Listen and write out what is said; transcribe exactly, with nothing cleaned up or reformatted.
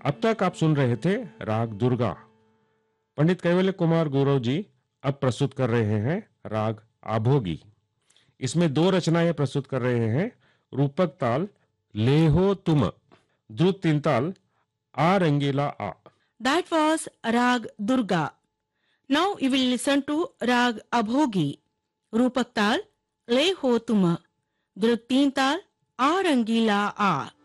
अब तक आप सुन रहे थे राग दुर्गा। पंडित कैवल्य कुमार गौरव जी अब प्रस्तुत कर रहे हैं राग आभोगी। इसमें दो रचनाएं प्रस्तुत कर रहे हैं। रूपक ताल लेहो तुम, द्रुत तीन ताल आ रंगीला आ। That was Rag Durga. Now you will listen to Rag Abhogi. Rupak Tal, Le Ho Tuma. Drut Teen Tal, A Rangila A.